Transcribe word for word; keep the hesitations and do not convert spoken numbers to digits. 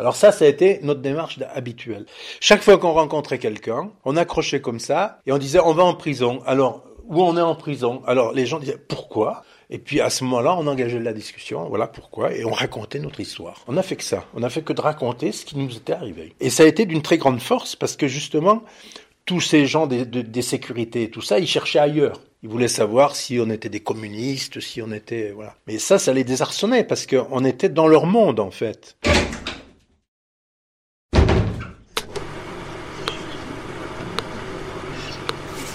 Alors ça, ça a été notre démarche habituelle. Chaque fois qu'on rencontrait quelqu'un, on accrochait comme ça et on disait on va en prison. Alors, où on est en prison? Alors les gens disaient pourquoi? Et puis à ce moment-là, on engageait la discussion, voilà pourquoi, et on racontait notre histoire. On a fait que ça, on a fait que de raconter ce qui nous était arrivé. Et ça a été d'une très grande force parce que justement, tous ces gens des, des, des sécurités et tout ça, ils cherchaient ailleurs. Ils voulaient savoir si on était des communistes, si on était... voilà. Mais ça, ça les désarçonnait parce qu'on était dans leur monde en fait.